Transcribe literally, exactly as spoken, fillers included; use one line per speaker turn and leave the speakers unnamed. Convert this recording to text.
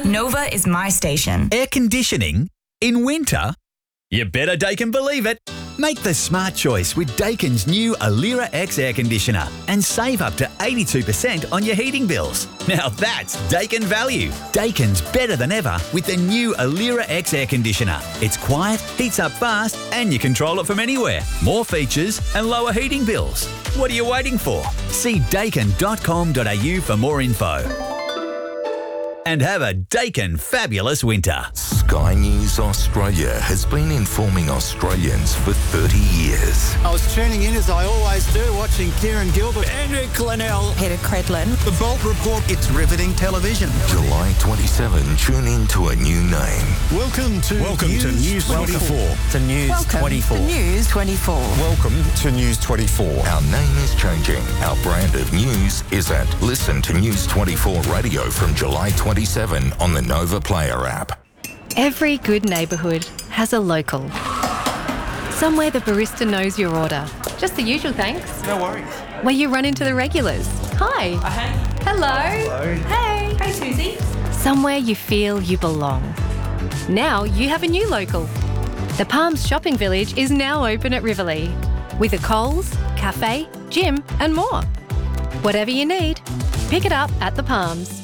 Nova is my station.
Air conditioning? In winter? You better Daikin believe it. Make the smart choice with Daikin's new Alira X air conditioner and save up to eighty-two percent on your heating bills. Now that's Daikin value. Daikin's better than ever with the new Alira X air conditioner. It's quiet, heats up fast, and you control it from anywhere. More features and lower heating bills. What are you waiting for? See daikin dot com dot a u for more info. And have a Daikin fabulous winter.
Sky News Australia has been informing Australians for thirty years.
I was tuning in, as I always do, watching Kieran Gilbert,
Andrew Glenell,
Peter Credlin.
The Bolt Report. It's riveting television.
July twenty-seventh, tune in to a new name.
Welcome to
Welcome
News
to News twenty-four.
To News
Welcome
twenty-four.
to
News twenty-four.
Welcome to News twenty-four.
Our name is changing. Our brand of news is at Listen to News twenty-four Radio from July twenty-seventh on the Nova Player app.
Every good neighbourhood has a local. Somewhere the barista knows your order. Just the usual thanks.
No worries.
Where you run into the regulars. Hi.
Uh, hey.
Hello.
Hello.
Hey.
Hey, Susie.
Somewhere you feel you belong. Now you have a new local. The Palms Shopping Village is now open at Riverlea with a Coles, cafe, gym and more. Whatever you need, pick it up at the Palms.